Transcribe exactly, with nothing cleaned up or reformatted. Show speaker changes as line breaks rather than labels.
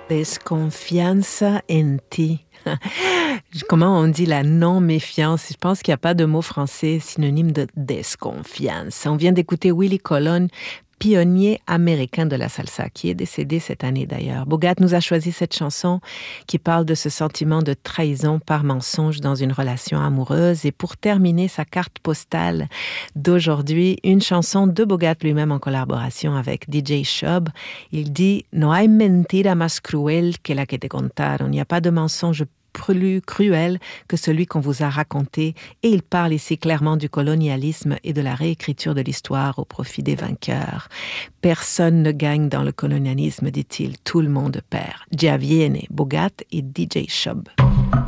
Desconfianza en ti. Comment on dit la non-méfiance? Je pense qu'il n'y a pas de mot français synonyme de desconfiance. On vient d'écouter Willie Colon, pionnier américain de la salsa, qui est décédé cette année d'ailleurs. Bogart nous a choisi cette chanson qui parle de ce sentiment de trahison par mensonge dans une relation amoureuse. Et pour terminer sa carte postale d'aujourd'hui, une chanson de Bogart lui-même en collaboration avec D J Shub. Il dit « No hay mentira más cruel que la que te contaron ». Il n'y a pas de mensonge plus cruel que celui qu'on vous a raconté, et il parle ici clairement du colonialisme et de la réécriture de l'histoire au profit des vainqueurs. Personne ne gagne dans le colonialisme, dit-il, tout le monde perd. Già viene, Bogart et D J Shub.